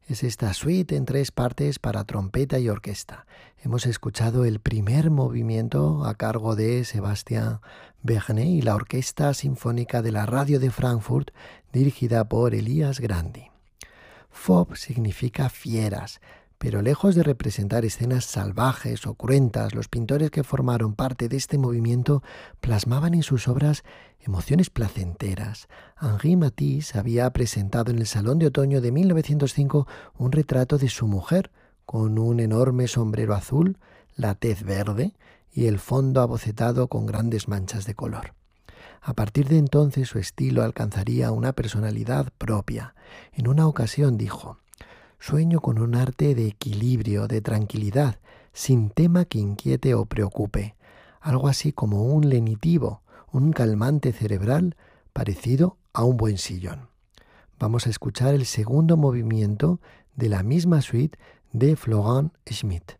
es esta suite en 3 partes para trompeta y orquesta. Hemos escuchado el primer movimiento a cargo de Sebastian Vernet y la Orquesta Sinfónica de la Radio de Frankfurt, dirigida por Elias Grandi. Fauve significa fieras, pero lejos de representar escenas salvajes o cruentas, los pintores que formaron parte de este movimiento plasmaban en sus obras emociones placenteras. Henri Matisse había presentado en el Salón de Otoño de 1905 un retrato de su mujer, con un enorme sombrero azul, la tez verde y el fondo abocetado con grandes manchas de color. A partir de entonces su estilo alcanzaría una personalidad propia. En una ocasión dijo: «Sueño con un arte de equilibrio, de tranquilidad, sin tema que inquiete o preocupe, algo así como un lenitivo, un calmante cerebral parecido a un buen sillón». Vamos a escuchar el segundo movimiento de la misma suite de Florent Schmitt.